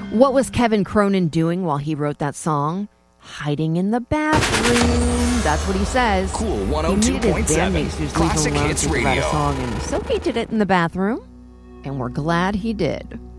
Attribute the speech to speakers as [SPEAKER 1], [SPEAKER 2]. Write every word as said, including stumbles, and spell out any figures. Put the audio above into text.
[SPEAKER 1] What was Kevin Cronin doing while he wrote that song? Hiding in the bathroom. That's what he says.
[SPEAKER 2] Cool one oh two point seven. Classic Hits Radio.
[SPEAKER 1] About a song, and so he did it in the bathroom, and we're glad he did.